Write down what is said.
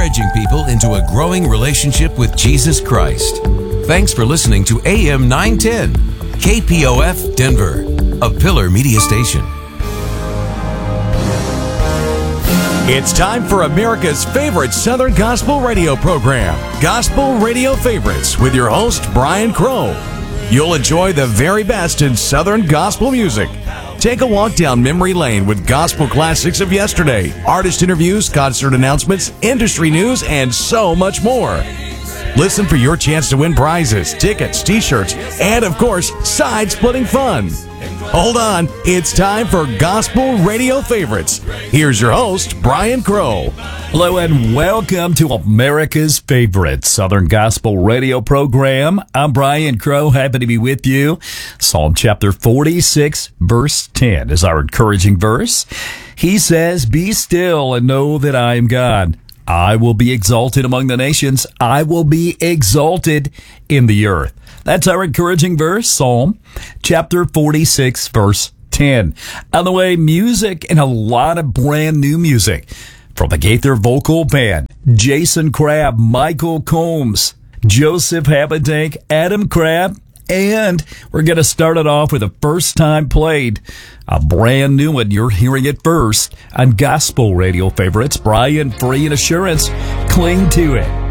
encouraging people into a growing relationship with Jesus Christ. Thanks for listening to AM 910, KPOF Denver, a Pillar Media station. It's time for America's favorite Southern Gospel radio program, Gospel Radio Favorites, with your host, Brian Crow. You'll enjoy the very best in Southern gospel music. Take a walk down memory lane with gospel classics of yesterday, artist interviews, concert announcements, industry news, and so much more. Listen for your chance to win prizes, tickets, t-shirts, and, of course, side-splitting fun. Hold on, it's time for Gospel Radio Favorites. Here's your host, Brian Crow. Hello and welcome to America's favorite Southern Gospel radio program. I'm Brian Crow, happy to be with you. Psalm chapter 46, verse 10 is our encouraging verse. He says, "Be still and know that I am God. I will be exalted among the nations. I will be exalted in the earth." That's our encouraging verse, Psalm chapter 46, verse 10. On the way, music and a lot of brand new music from the Gaither Vocal Band, Jason Crabb, Michael Combs, Joseph Habedank, Adam Crabb, and we're going to start it off with a first time played, a brand new one. You're hearing it first on Gospel Radio Favorites, Brian Free and Assurance. Cling to it.